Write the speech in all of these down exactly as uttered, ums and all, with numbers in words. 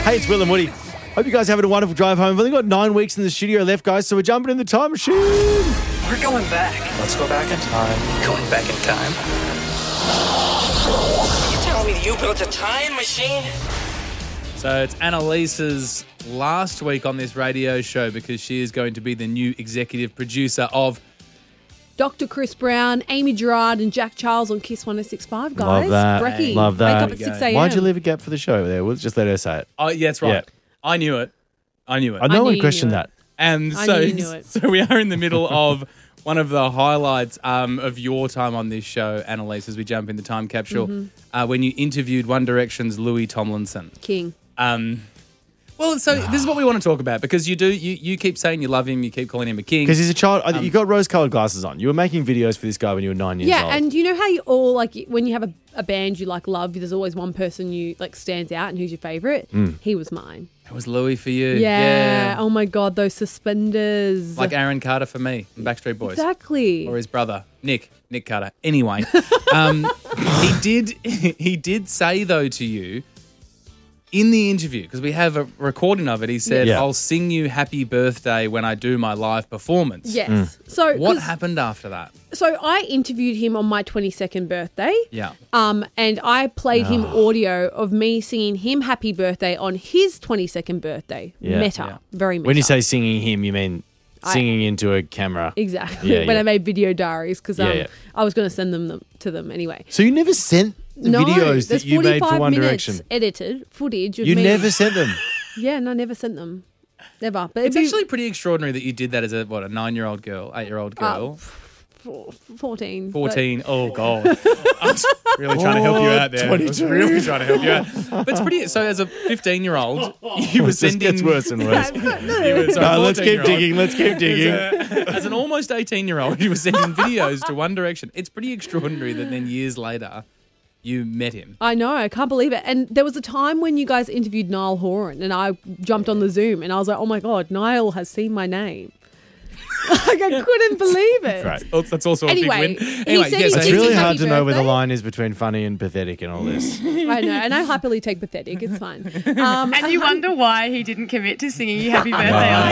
Hey, it's Will and Woody. Hope you guys having a wonderful drive home. We've only got nine weeks in the studio left, guys, so we're jumping in the time machine. We're going back. Let's go back in time. Going back in time. You telling me that you built a time machine? So it's Annalisa's last week on this radio show because she is going to be the new executive producer of Doctor Chris Brown, Amy Gerard and Jack Charles on Kiss one oh six point five, guys. Love that. Brekkie, Love that. wake up at There we six go. a.m. Why'd you leave a gap for the show there? We'll just let her say it. Oh, yeah, that's right. Yeah. I knew it. I knew it. I knew no one you questioned knew that. it. And I so, knew you knew it. so we are in the middle of one of the highlights um, of your time on this show, Annalise, as we jump in the time capsule, Mm-hmm. uh, when you interviewed One Direction's Louis Tomlinson. King. Um, well, so this is what we want to talk about because you do you, you keep saying you love him, you keep calling him a king. Because he's a child. I think you got rose-coloured glasses on. You were making videos for this guy when you were nine years Yeah, old. and you know how you all, like, when you have a, a band you, like, love, there's always one person you, like, stands out and who's your favourite? Mm. He was mine. It was Louis for you. Yeah. Oh, my God, those suspenders. Like Aaron Carter for me from Backstreet Boys. Exactly. Or his brother, Nick, Nick Carter. Anyway, um, he did he did say, though, to you, in the interview, because we have a recording of it, he said, Yeah. I'll sing you happy birthday when I do my live performance. Yes. Mm. So What 'cause- happened after that? So I interviewed him on my twenty-second birthday. Yeah. Um, and I played him Oh. audio of me singing him happy birthday on his twenty-second birthday. Yeah. Meta. Yeah. Very meta. When you say singing him, you mean I- singing into a camera. Exactly. Yeah, when yeah. I made video diaries because um, Yeah, yeah. I was going to send them, them to them anyway. So you never sent the No, videos there's that you made for forty-five One minutes Direction? edited footage of You me. never sent them. Yeah, no, never sent them. Never. But It's it'd be actually pretty extraordinary that you did that as a, what, a nine-year-old girl, eight-year-old girl, four- fourteen. but- fourteen. Oh, God. I was really trying to help you out there. I was twenty-two. really trying to help you out. But it's pretty, so as a fifteen-year-old, you were It just sending... gets worse and worse. You were- sorry, No, let's keep fourteen-year-old. digging. Let's keep digging. As, a- as an almost eighteen-year-old, you were sending videos to One Direction. It's pretty extraordinary that then years later you met him. I know, I can't believe it. And there was a time when you guys interviewed Niall Horan and I jumped on the Zoom and I was like, oh my God, Niall has seen my name. Like, I couldn't believe it. Right. Oh, that's also Anyway, a he big win. Anyway, said yes, he It's did really sing hard happy to know where the birthday. line is between funny and pathetic and all this. I know, and I happily take pathetic. It's fine. Um, And you wonder why he didn't commit to singing you happy birthday on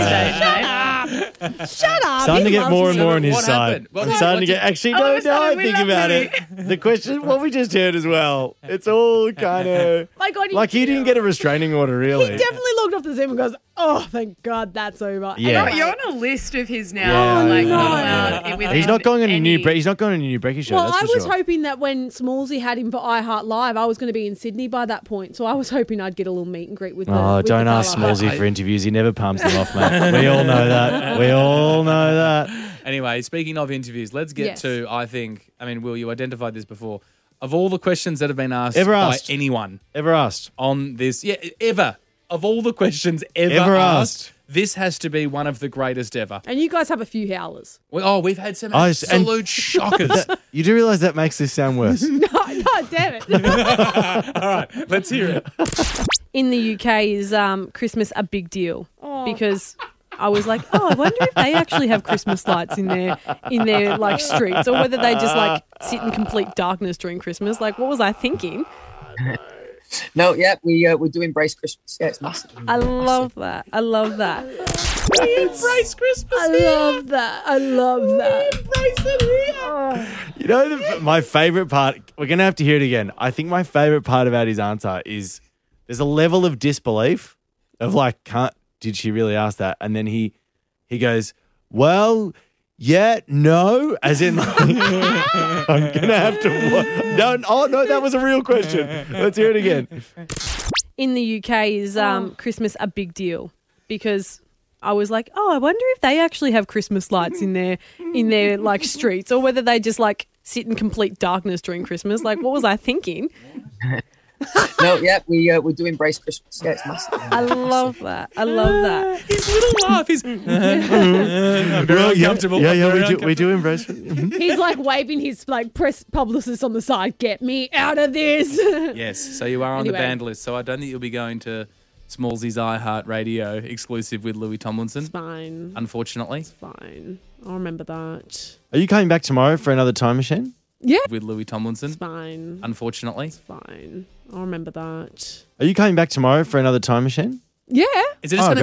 stage, mate. shut up. Starting to He get loves more and me. more on his What side. happened? What- I'm starting to what get. did- Actually, All no, of a now I sudden, we think love about Louis. it. The question, what we just heard as well, it's all kind of My God, he, like he didn't get a restraining order, he really. definitely logged off the Zoom and goes, oh, thank God that's over. And Yeah. I was You're like, on a list of his now. Yeah, like, I not know. allowed within He's not going on a new. any- Bre- he's not going on a new Brekkie show. well, that's I for was sure. hoping that when Smallsy had him for iHeart Live, I was going to be in Sydney by that point. So I was hoping I'd get a little meet and greet with the Oh, with don't the ask fella. Smallsy for interviews. He never palms them off, mate. We all know that. We all know that. Anyway, speaking of interviews, let's get Yes. to, I think, I mean, Will, you identified this before, of all the questions that have been asked Ever by asked. anyone Ever asked? on this, yeah, ever, of all the questions ever, Ever asked, asked. this has to be one of the greatest ever. And you guys have a few howlers. We, oh, we've had some Oh, s- and- absolute shockers. You do realise that makes this sound worse. No, no, damn it. All right, let's hear it. In the U K, is um, Christmas a big deal? Because I was like, oh, I wonder if they actually have Christmas lights in their in their like streets, or whether they just like sit in complete darkness during Christmas. Like, what was I thinking? No, yeah, we uh, we do embrace Christmas. Yeah, it's massive. I love that. I love that. We embrace Christmas I love that. I love that. Embrace it here. You know, the, my favourite part, we're going to have to hear it again. I think my favourite part about his answer is there's a level of disbelief of like, can't, did she really ask that? And then he he goes, well, yeah, no, as in like, I'm going to have to, wa- no, oh, no, that was a real question. Let's hear it again. In the U K, is um, Christmas a big deal? Because I was like, oh, I wonder if they actually have Christmas lights in their in their like streets, or whether they just like sit in complete darkness during Christmas. Like, what was I thinking? No, yeah, we uh, we do embrace Christmas. Yeah, it's massive. I love that. I love that. His little laugh is I'm very Well, yeah, uncomfortable. yeah, I'm yeah, very we do, we do embrace it. Mhm. He's like waving his like press publicist on the side. Get me out of this. Yes, so you are on Anyway. the band list. So I don't think you'll be going to Smallsy's iHeart Radio exclusive with Louis Tomlinson, It's fine. unfortunately. Fine. I'll remember that. Are you coming back tomorrow for another time machine? Yeah. With Louis Tomlinson, It's fine. unfortunately. Fine. I remember that. Are you coming back tomorrow for another time machine? Yeah. Is it just Oh, going to